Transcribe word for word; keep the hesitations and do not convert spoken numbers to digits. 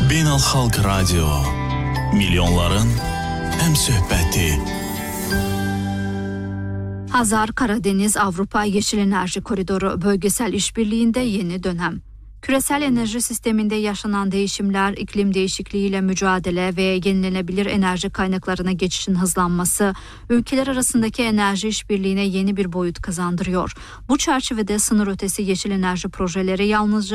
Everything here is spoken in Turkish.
Beynəlxalq Radio. Milyonların hem söhbəti. Hazar Karadeniz Avrupa Yeşil Enerji Koridoru bölgesel işbirliğinde yeni dönem. Küresel enerji sisteminde yaşanan değişimler, iklim değişikliğiyle mücadele ve yenilenebilir enerji kaynaklarına geçişin hızlanması, ülkeler arasındaki enerji işbirliğine yeni bir boyut kazandırıyor. Bu çerçevede sınır ötesi yeşil enerji projeleri yalnızca